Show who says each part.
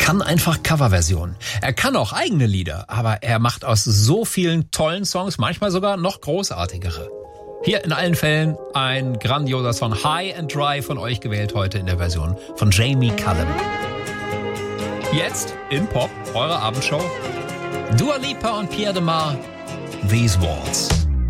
Speaker 1: kann einfach Coverversionen. Er kann auch eigene Lieder, aber er macht aus so vielen tollen Songs manchmal sogar noch großartigere. Hier in allen Fällen ein grandioser Song, High and Dry, von euch gewählt heute in der Version von Jamie Cullum. Jetzt in Pop, eure Abendshow, Dua Lipa und Pierre de Mar, These Walls.